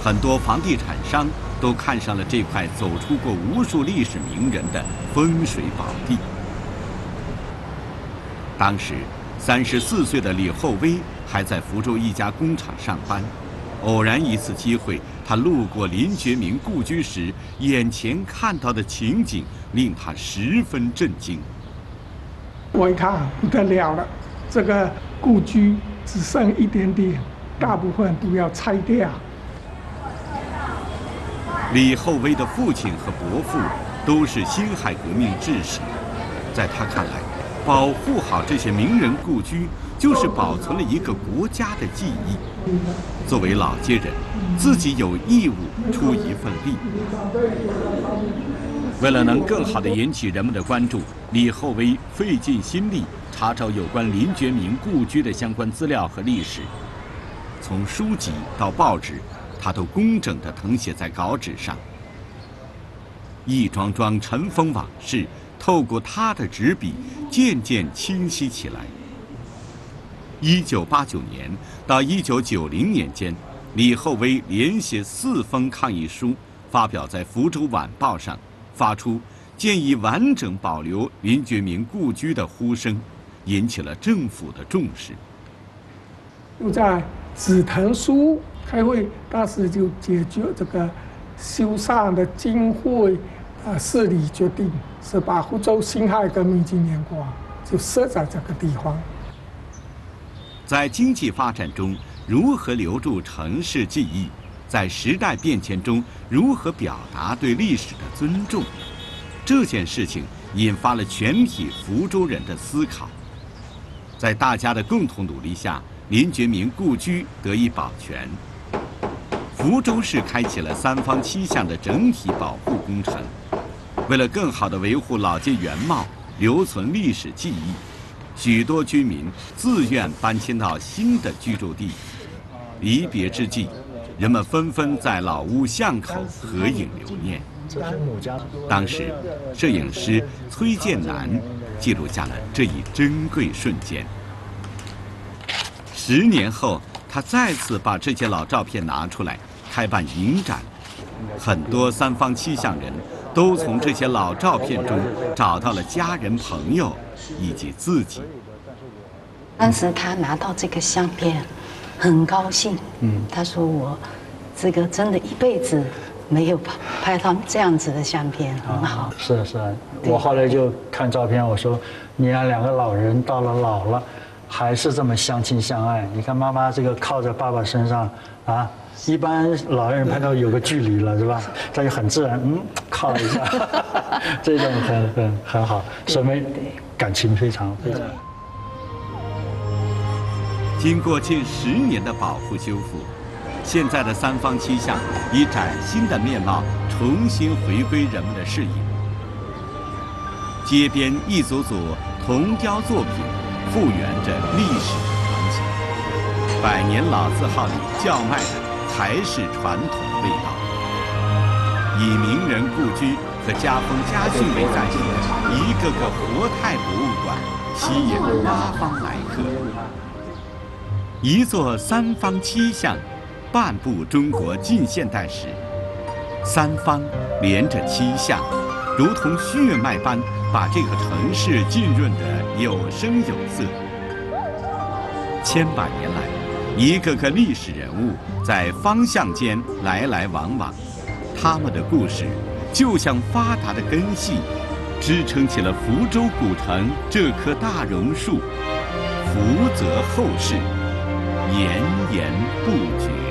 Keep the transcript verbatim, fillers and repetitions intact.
很多房地产商都看上了这块走出过无数历史名人的风水宝地。当时，三十四岁的李厚微还在福州一家工厂上班。偶然一次机会，他路过林觉民故居时，眼前看到的情景令他十分震惊。 我一看不得了了，这个故居只剩一点点，大部分都要拆掉。 李厚微的父亲和伯父都是辛亥革命志士，在他看来，保护好这些名人故居，就是保存了一个国家的记忆。作为老街人，自己有义务出一份力。为了能更好地引起人们的关注，李厚微费尽心力查找有关林觉民故居的相关资料和历史，从书籍到报纸，他都工整地誊写在稿纸上。一桩桩尘封往事，透过他的纸笔，渐渐清晰起来。一九八九年到一九九零年间，李厚微连写四封抗议书，发表在《福州晚报》上，发出建议完整保留林觉民故居的呼声，引起了政府的重视。 就在紫藤书开会，当时就解决这个修缮的经费，呃，市里决定是把福州辛亥革命纪念馆就设在这个地方。 在经济发展中，如何留住城市记忆？在时代变迁中，如何表达对历史的尊重？这件事情引发了全体福州人的思考。在大家的共同努力下，林觉民故居得以保全。福州市开启了三坊七巷的整体保护工程。为了更好地维护老街原貌，留存历史记忆，许多居民自愿搬迁到新的居住地。离别之际，人们纷纷在老屋巷口合影留念。当时，摄影师崔建南记录下了这一珍贵瞬间。十年后，他再次把这些老照片拿出来开办影展，很多三坊七巷人都从这些老照片中找到了家人、朋友以及自己。 当时他拿到这个相片，很高兴。嗯，他说我这个真的一辈子没有拍到这样子的相片，很好。 啊、是是，我后来就看照片，我说你看两个老人到了老了，还是这么相亲相爱。你看妈妈这个靠在爸爸身上啊。一般老人拍到有个距离了，是吧？这就很自然，嗯，靠一下，这种很很很好，说明感情非常非常。 经过近十年的保护修复，现在的三坊七巷以崭新的面貌重新回归人们的视野。街边一组组铜雕作品，复原着历史的场景。百年老字号里叫卖的还是传统味道。以名人故居和家风家训为载体的一个个活态博物馆，吸引了八方来客。一座三坊七巷，半部中国近现代史。三坊连着七巷，如同血脉般把这个城市浸润得有声有色。千百年来，一个个历史人物在坊巷间来来往往，他们的故事就像发达的根系，支撑起了福州古城这棵大榕树，福泽后世，延延不绝。